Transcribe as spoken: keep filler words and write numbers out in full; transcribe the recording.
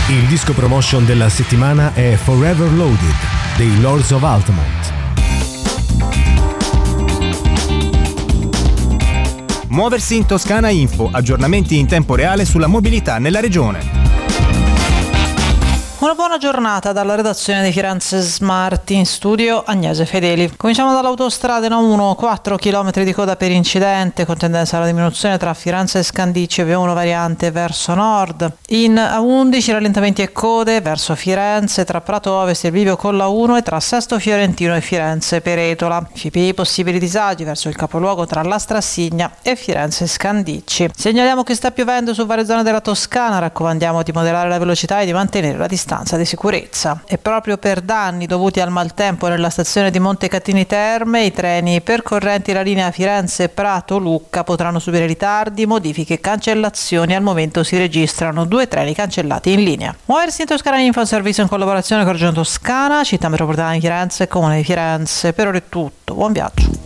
Il disco promotion della settimana è Forever Loaded dei Lords of Altamont. Muoversi in Toscana Info, aggiornamenti in tempo reale sulla mobilità nella regione. Una buona giornata dalla redazione di Firenze Smart, in studio Agnese Fedeli. Cominciamo dall'autostrada N uno, quattro chilometri di coda per incidente con tendenza alla diminuzione tra Firenze e Scandicci, V uno variante verso nord. In A undici rallentamenti e code verso Firenze tra Prato Ovest e il bivio con la uno e tra Sesto Fiorentino e Firenze Peretola. F P I possibili disagi verso il capoluogo tra La Strassigna e Firenze Scandicci. Segnaliamo che sta piovendo su varie zone della Toscana, raccomandiamo di moderare la velocità e di mantenere la distanza di sicurezza. E proprio per danni dovuti al maltempo nella stazione di Montecatini Terme, i treni percorrenti la linea Firenze-Prato-Lucca potranno subire ritardi, modifiche e cancellazioni. Al momento si registrano due treni cancellati in linea. Muoversi in Toscana Info, servizio in collaborazione con Regione Toscana, Città Metropolitana di Firenze e Comune di Firenze. Per ora è tutto, buon viaggio.